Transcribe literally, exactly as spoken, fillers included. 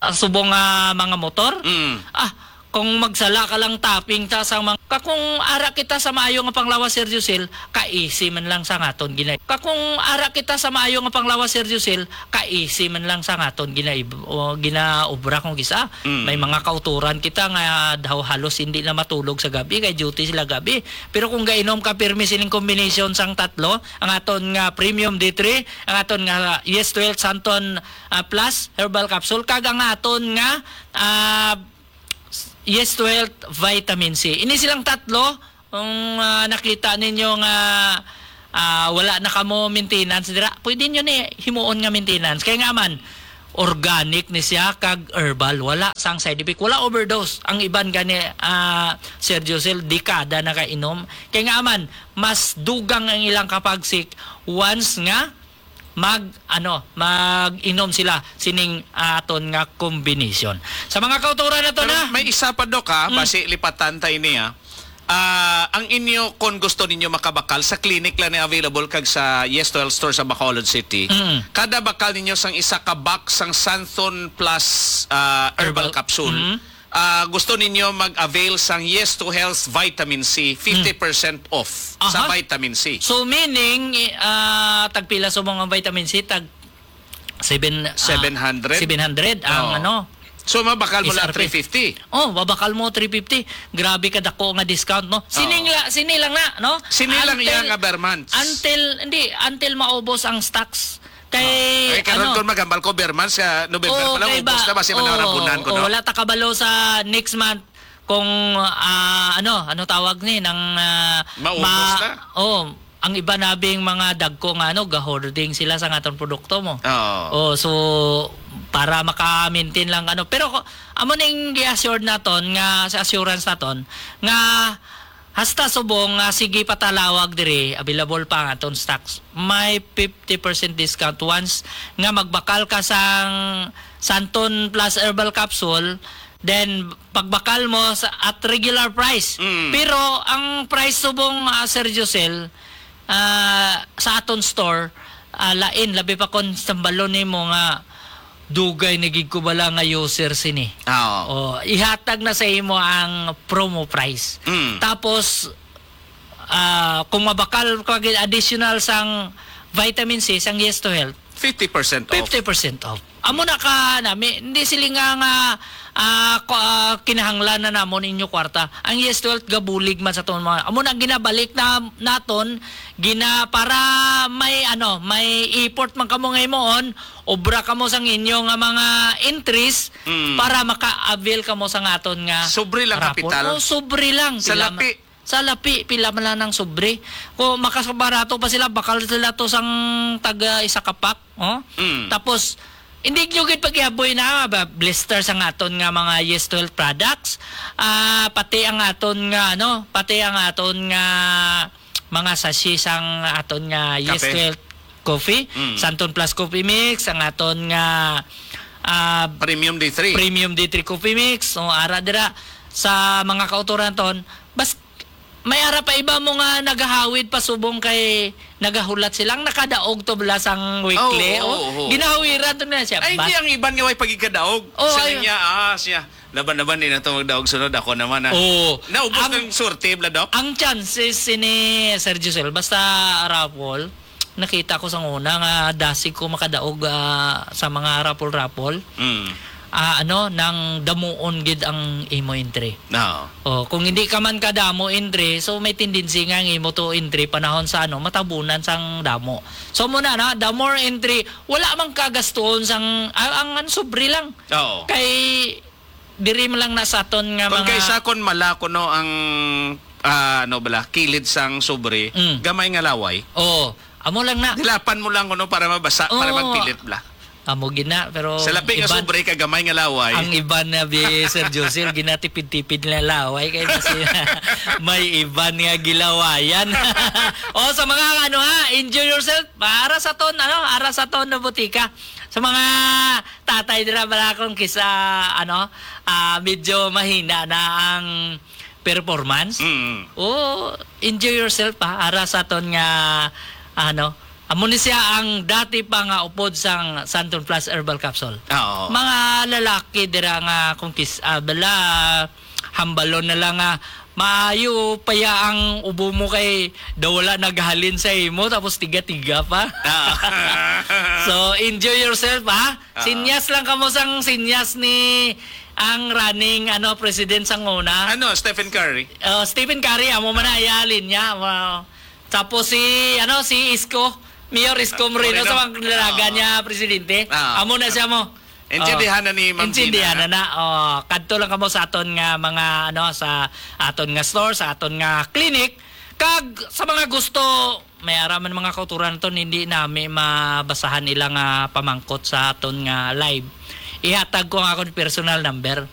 ah, subong nga mga motor. Mm. Ah, kung magsala ka lang tapping ta sa mga kakung ara kita sa maayo nga panglawas Sergio Sil, ka-easy man lang sa ngaton ginay. Kakung ara kita sa maayo nga panglawas Sergio Sil, ka-easy man lang sa ngaton ginay o ginaobra kung gisa. Mm. May mga kauturan kita nga daw halos hindi na matulog sa gabi kay duty sila gabi. Pero kung gainom ka pirmi sining combination sang tatlo, ang aton nga Premium D three, ang aton nga Yes twelve Santon uh, Plus Herbal Capsule, kag ang aton nga uh, Yes twelve Vitamin C. Ini silang tatlo, kung uh, nakita ninyo nga uh, wala na kamo maintenance dira, pwede nyo ni himuon nga maintenance. Kaya nga man, organic ni siya kag herbal, wala sang side effect, wala overdose. Ang iban gani uh, Sergio Sil, dekada na kainom. Kaya nga man, mas dugang ang ilang kapagsik once nga mag ano mag-inom sila sining aton nga combination. Sa mga kauturan na to Pero na may isa pa do ka, Mm. basi lipatan tayo niya. Ah, ang inyo kung gusto ninyo makabakal sa clinic lang ni available kag sa Yes twelve store sa Bacolod City. Mm. Kada bakal ninyo sang isa ka box sang Santhon Plus ah, herbal, Herbal. capsule. Mm. Ah, gusto ninyo mag-avail sang Yes to Health Vitamin C, fifty percent off sa Aha. vitamin C. so meaning uh, tagpila sa mga vitamin C tag seven seven hundred? seven hundred ang Oo. ano. So mabakal mo lang S R P. three fifty. Oh, babakal mo three fifty. Grabe ka dako nga discount no. Siningla sinilang na no. Sinilang Until- iya nga ber months. Until hindi until maubos ang stocks. Kay Ay, karon ano, kon magambal ko Berman sa November Oo, pa lang kay ubos na basi manarabunan ko oo, no. wala ta kabalo sa next month kung ah, ano ano tawag ni ng ah, Maubos na? Oh, ang iba nabing mga dagko nga ano ga-hoarding sila sa aton produkto mo. Oo. Oh, so para maka-maintain lang ano. Pero ko- amo ning gi-assured naton nga sa assurance naton nga hasta subong nga sige patalawag diri available pa ang aton stocks. May fifty percent discount once nga magbakal ka sang Santon Plus Herbal Capsule, then pagbakal mo sa at regular price. Mm. Pero ang price subong uh, Sergio Sil ah, sa aton store ah, lain labi pa kon sambalo nimo nga dugay nagig ko bala nga user sini. Oo. Oh, ihatag na sa imo ang promo price. Mm. Tapos ah, kung mabakal ka gid additional sang vitamin C sang Yes to Health, fifty percent off. fifty percent off. Amo na ka nami, hindi sila nga nga ah, ko- ah, kinahanglan na namon inyo kwarta. Ang Yes twelve gabulig man sa ton mga. Amo na ginabalik na naton gina para may ano, may import man kamo ngayon, obra kamo sang inyo nga mga entries Mm. para maka-avail kamo sa ngaton nga Sobre lang rapor. kapital. Oh, sobre lang. Sa Pila lapi. ma- Sa lapi, pila man lang ng sobre. Kung makasabarato pa sila, bakal sila to sang taga isa kapak. Oh? Mm. Tapos, hindi nyo gid pagyaboy na ba blister sa aton nga mga Yes twelve products. Ah, pati ang aton nga ano, pati ang aton nga mga sachet sang aton nga Yes Kape. twelve coffee, Mm. Santon Plus Coffee Mix, ang aton nga ah, Premium D three. Premium D three Coffee Mix, o ara dira sa mga kauturan ton. Bas may ara pa iba mo nga nagahawid pa subong kay nagahulat silang nakadaog to blasang weekly. Oo, Oh, oo, oo. ginahawiran to na siya. Ay, Bas- hindi ang iban nga way pagigadaog. Oh, sa ay- niya, ah, siya. Laban-laban din na ito magdaog sunod. Ako naman, ah. Oo. Naubos Ang- ng surte, Bladok? Ang chances ni Sergio Sil, basta rapol, nakita ko sa una nga dasig ko makadaog ah, sa mga rapol-rapol. Mm. Ah, ano, nang damuon gid ang imo entry. No. Oh, kung hindi ka man kadamo entry, so may tendency nga ang imo to entry panahon sa ano, matabunan sang damo. So muna na, the more entry, wala mang kagastuon sang ang, ang ano, sobre lang. Oo. Kay diri mo lang nasa aton nga Kung mga kaysa kon malako no ang ah, ano bala, kilid sang sobre, Mm. gamay nga laway. Oh, amo lang na. Dilapan mo lang kuno para mabasa, para Oo. magpilit bla. Amo gina pero Sa lapi nga iban- sobre ka gamay nga laway. ang iban na bi Sir Josil ginatipid-tipid na laway kay kasi may iban nga gilawayan. O sa mga ano ha, enjoy yourself para sa ton ano, ara sa ton na butika. Sa mga tatay dira bala kung kisa ano, ah, medyo mahina na ang performance. Mm. Oh, enjoy yourself pa ara sa ton nga ano amo ni siya ang dati pa nga upod sang Santon Plus Herbal Capsule. Oo. Mga lalaki dira nga kung kis ah, bala hambalon na lang nga maayo paya ang ubo mo kay dawala naghalin sa imo tapos tiga-tiga pa. So enjoy yourself ha. Sinyas lang kamo sang sinyas ni ang running ano president sang una. Ano, Stephen Curry? Uh, Stephen Curry amo man ayalin niya. Wow. Tapos si ano si Isko, Mayor Isko Moreno Moreno. sa mga dalaga Oo. niya presidente. Oo. Amo na siya mo. Intindihan na ni Ma'am Intindihan Gina, na na. Oh, kadto lang kamo sa aton nga mga ano sa aton nga store, sa aton nga clinic. Kag sa mga gusto may araman mga kauturan ton hindi nami mabasahan nila nga pamangkot sa aton nga live. Ihatag ko ang akong personal number.